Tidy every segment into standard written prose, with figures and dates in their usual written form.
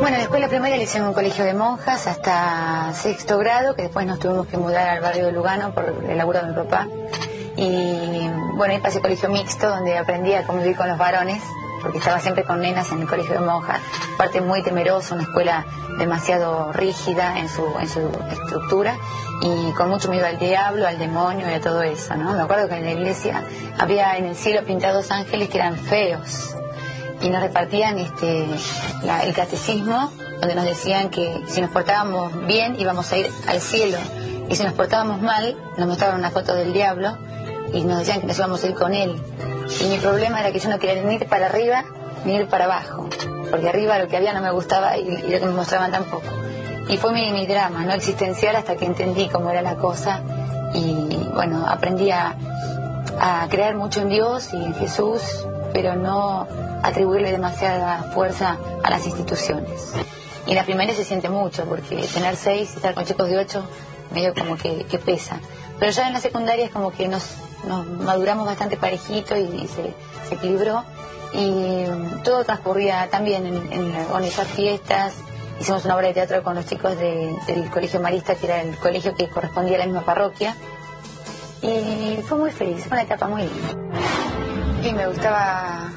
Bueno, la escuela primaria la hice en un colegio de monjas hasta sexto grado, que después nos tuvimos que mudar al barrio de Lugano por el laburo de mi papá. Y bueno, ahí pasé colegio mixto, donde aprendí a convivir con los varones, porque estaba siempre con nenas en el colegio de monjas. Aparte muy temeroso, una escuela demasiado rígida en su estructura y con mucho miedo al diablo, al demonio y a todo eso, ¿no? Me acuerdo que en la iglesia había en el cielo pintados ángeles que eran feos y nos repartían el catecismo, donde nos decían que si nos portábamos bien íbamos a ir al cielo y si nos portábamos mal nos mostraban una foto del diablo y nos decían que nos íbamos a ir con él. Y mi problema era que yo no quería ni ir para arriba ni ir para abajo, porque arriba lo que había no me gustaba y lo que me mostraban tampoco. Y fue mi drama, no existencial, hasta que entendí cómo era la cosa y bueno, aprendí a creer mucho en Dios y en Jesús, pero no atribuirle demasiada fuerza a las instituciones. Y en la primaria se siente mucho, porque tener 6 y estar con chicos de 8 medio como que pesa. Pero ya en la secundaria es como que nos maduramos bastante parejito y se equilibró. Y todo transcurría también en organizar fiestas. Hicimos una obra de teatro con los chicos del Colegio Marista, que era el colegio que correspondía a la misma parroquia. Y fue muy feliz, fue una etapa muy linda. Y me gustaba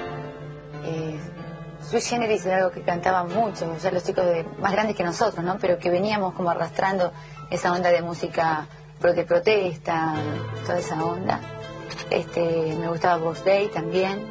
Sui Generis, era algo que cantaban mucho, ya los chicos más grandes que nosotros, ¿no? Pero que veníamos como arrastrando esa onda de música de protesta, toda esa onda. Me gustaba Box Day también,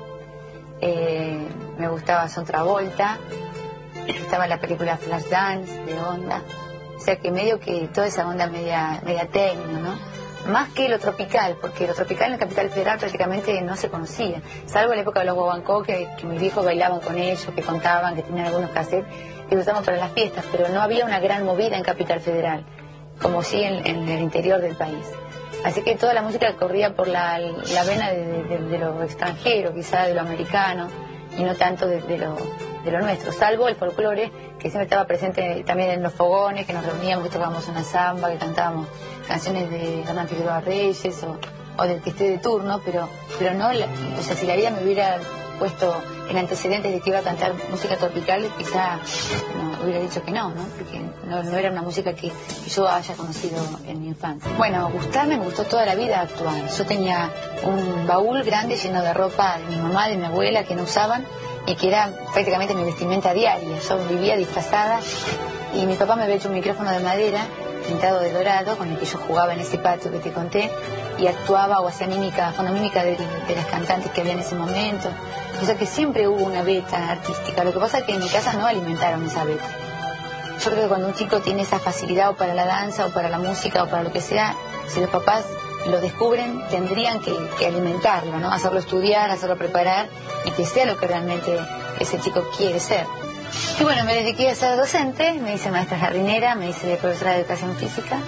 me gustaba Son Travolta, estaba la película Flashdance de onda, o sea que medio que toda esa onda media techno, ¿no? Más que lo tropical, porque lo tropical en la capital federal prácticamente no se conocía, salvo en la época de los guaguancó, que mis viejos bailaban con ellos, que contaban, que tenían algunos cassettes que usaban para las fiestas, pero no había una gran movida en capital federal, como sí en el interior del país. Así que toda la música corría por la vena de lo extranjero, quizá de lo americano, y no tanto de lo nuestro, salvo el folclore, que siempre estaba presente también en los fogones, que nos reuníamos, que tocábamos una samba, que cantábamos canciones de Hernán Figueroa Reyes o del que esté de turno, pero no, o sea, si la vida me hubiera puesto en antecedentes de que iba a cantar música tropical, quizá no, hubiera dicho que no, porque no era una música que yo haya conocido en mi infancia. Bueno, me gustó toda la vida actuar. Yo tenía un baúl grande lleno de ropa de mi mamá, de mi abuela, que no usaban y que era prácticamente mi vestimenta diaria. Yo vivía disfrazada y mi papá me había hecho un micrófono de madera pintado de dorado con el que yo jugaba en ese patio que te conté y actuaba o hacía fonomímica de las cantantes que había en ese momento. O sea que siempre hubo una beta artística. Lo que pasa es que en mi casa no alimentaron esa beta. Yo creo que cuando un chico tiene esa facilidad o para la danza o para la música o para lo que sea, si los papás lo descubren, tendrían que alimentarlo, ¿no? Hacerlo estudiar, hacerlo preparar y que sea lo que realmente ese chico quiere ser. Y bueno, me dediqué a ser docente, me hice maestra jardinera, me hice profesora de educación física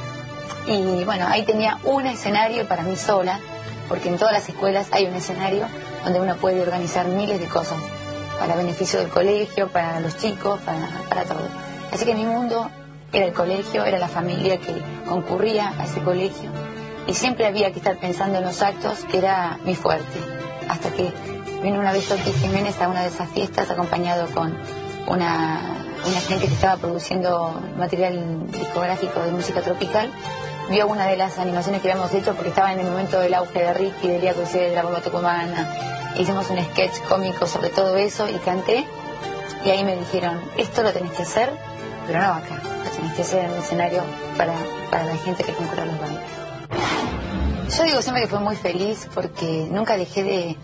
y bueno, ahí tenía un escenario para mí sola, porque en todas las escuelas hay un escenario donde uno puede organizar miles de cosas para beneficio del colegio, para los chicos, para todo. Así que mi mundo era el colegio, era la familia que concurría a ese colegio y siempre había que estar pensando en los actos, que era mi fuerte, hasta que vino una vez Toki Jiménez a una de esas fiestas acompañado con una gente que estaba produciendo material discográfico de música tropical. Vio una de las animaciones que habíamos hecho porque estaba en el momento del auge de Ricky, de Lía Crucé, de la bomba tucumana. Hicimos un sketch cómico sobre todo eso y canté. Y ahí me dijeron, esto lo tenés que hacer, pero no acá. Lo tenés que hacer en el escenario para la gente que concurre a los bailes. Yo digo siempre que fue muy feliz porque nunca dejé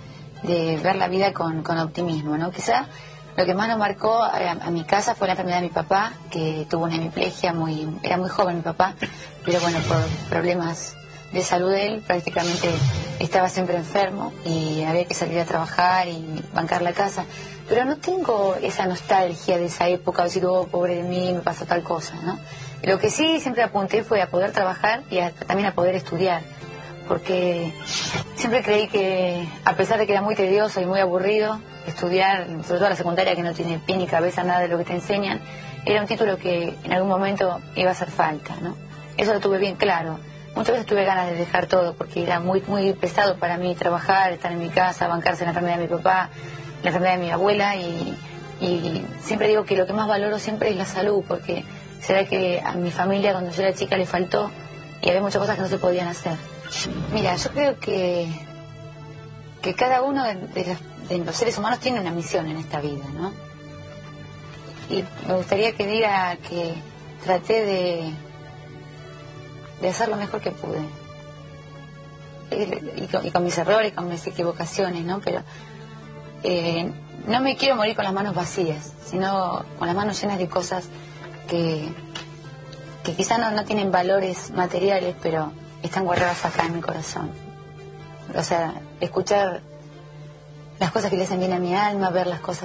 de ver la vida con optimismo, ¿no? Quizá lo que más nos marcó a mi casa fue la enfermedad de mi papá, que tuvo una hemiplegia, era muy joven mi papá, pero bueno, por problemas de salud de él, prácticamente estaba siempre enfermo y había que salir a trabajar y bancar la casa. Pero no tengo esa nostalgia de esa época, de decir, oh, pobre de mí, me pasó tal cosa, ¿no? Lo que sí siempre apunté fue a poder trabajar y también a poder estudiar, porque siempre creí que, a pesar de que era muy tedioso y muy aburrido, estudiar, sobre todo la secundaria, que no tiene pie ni cabeza nada de lo que te enseñan, era un título que en algún momento iba a hacer falta, ¿no? Eso lo tuve bien claro. Muchas veces tuve ganas de dejar todo, porque era muy pesado para mí trabajar, estar en mi casa, bancarse la enfermedad de mi papá, la enfermedad de mi abuela, y Y siempre digo que lo que más valoro siempre es la salud, porque será que a mi familia cuando yo era chica le faltó y había muchas cosas que no se podían hacer. Mira, yo creo que cada uno de los seres humanos tiene una misión en esta vida, ¿no? Y me gustaría que diga que traté de hacer lo mejor que pude. Y con mis errores, con mis equivocaciones, ¿no? Pero no me quiero morir con las manos vacías, sino con las manos llenas de cosas que quizás no tienen valores materiales, pero están guardadas acá en mi corazón. O sea, escuchar las cosas que le hacen bien a mi alma, ver las cosas